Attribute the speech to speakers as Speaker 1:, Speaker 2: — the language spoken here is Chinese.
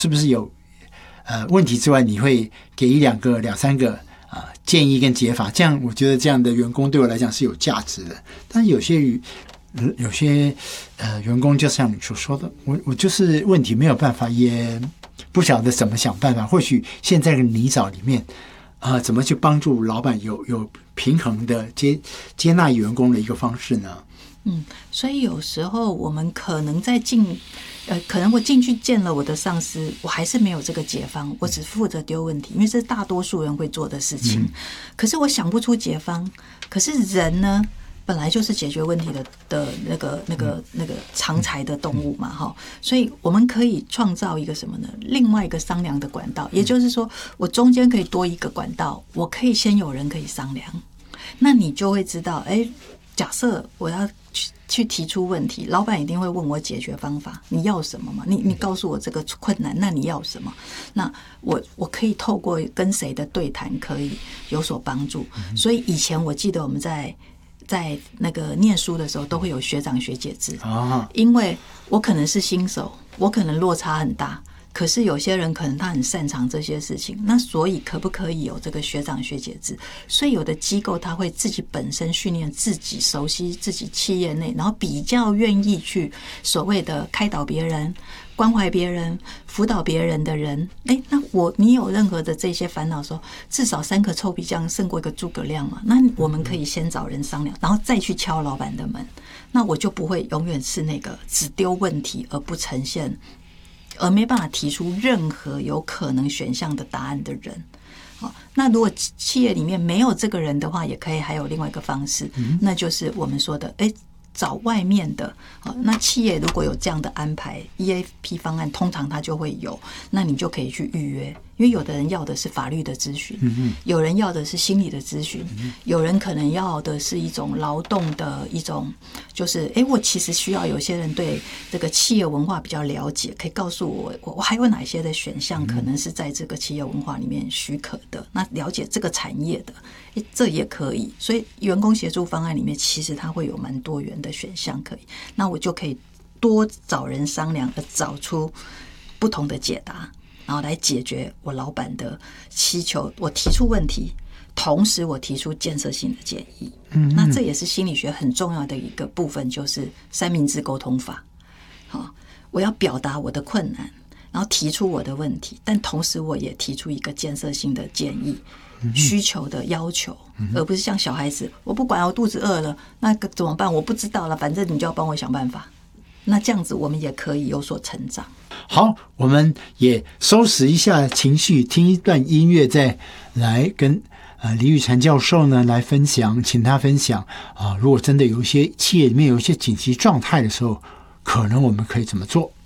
Speaker 1: 是不是有问题之外，你会给一两个、两三个建议跟解法？这样我觉得这样的员工对我来讲是有价值的。但是有些员工就像你所说的，我就是问题没有办法，也不晓得怎么想办法。或许现在的泥沼里面怎么去帮助老板有平衡的接纳员工的一个方式呢？
Speaker 2: 所以有时候我们可能可能我进去见了我的上司，我还是没有这个解方，我只负责丢问题，因为这是大多数人会做的事情。可是我想不出解方，可是人呢？本来就是解决问题的那个常才的动物嘛，所以我们可以创造一个什么呢？另外一个商量的管道，也就是说，我中间可以多一个管道，我可以先有人可以商量，那你就会知道，假设我要去提出问题，老板一定会问我解决方法，你要什么嘛？你告诉我这个困难，那你要什么？那我可以透过跟谁的对谈可以有所帮助。所以以前我记得我们在那个念书的时候都会有学长学姐制，因为我可能是新手，我可能落差很大，可是有些人可能他很擅长这些事情，那所以可不可以有这个学长学姐制？所以有的机构他会自己本身训练自己，熟悉自己企业内，然后比较愿意去所谓的开导别人、关怀别人、辅导别人的人。那你有任何的这些烦恼，说至少3个臭皮匠胜过一个诸葛亮嘛？那我们可以先找人商量，然后再去敲老板的门。那我就不会永远是那个只丢问题而不呈现，而没办法提出任何有可能选项的答案的人。那如果企业里面没有这个人的话，也可以还有另外一个方式，那就是我们说的找外面的。那企业如果有这样的安排 EAP 方案，通常它就会有，那你就可以去预约，因为有的人要的是法律的咨询，有人要的是心理的咨询，有人可能要的是一种劳动的一种，就是我其实需要有些人对这个企业文化比较了解，可以告诉我还有哪些的选项可能是在这个企业文化里面许可的，那了解这个产业的这也可以。所以员工协助方案里面其实它会有蛮多元的选项可以，那我就可以多找人商量，而找出不同的解答，然后来解决我老板的需求。我提出问题，同时我提出建设性的建议。那这也是心理学很重要的一个部分，就是三明治沟通法。我要表达我的困难，然后提出我的问题，但同时我也提出一个建设性的建议，需求的要求，而不是像小孩子，我不管，我肚子饿了，那个怎么办？我不知道了，反正你就要帮我想办法。那这样子我们也可以有所成长。
Speaker 1: 好，我们也收拾一下情绪，听一段音乐，再来跟李宇婵教授呢来分享，请他分享如果真的有一些企业里面有一些紧急状态的时候，可能我们可以怎么做。